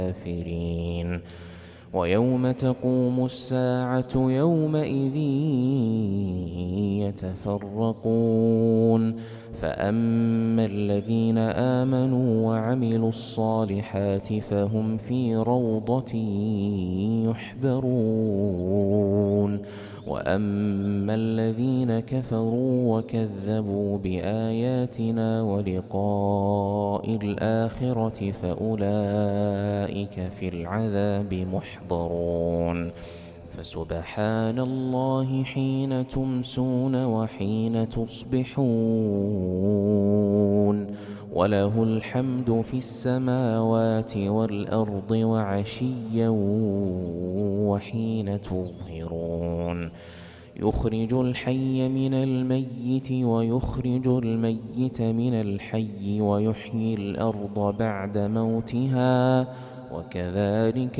الكافرين. ويوم تقوم الساعة يومئذ يتفرقون فأما الذين آمنوا وعملوا الصالحات فهم في روضة يحبرون وأما الذين كفروا وكذبوا بآياتنا ولقاء الآخرة فأولئك في العذاب محضرون فسبحان الله حين تمسون وحين تصبحون وله الحمد في السماوات والأرض وعشيا وحين تظهرون يخرج الحي من الميت ويخرج الميت من الحي ويحيي الأرض بعد موتها وكذلك